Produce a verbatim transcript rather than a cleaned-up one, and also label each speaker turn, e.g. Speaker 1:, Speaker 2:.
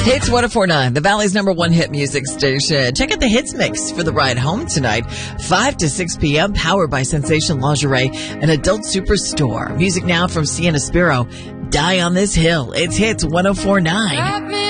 Speaker 1: Hits one oh four point nine, the Valley's number one hit music station. Check out the Hits Mix for the ride home tonight, five to six p.m., powered by Sensation Lingerie, an adult superstore. Music now from Sienna Spiro, Die on This Hill. It's Hits one oh four point nine.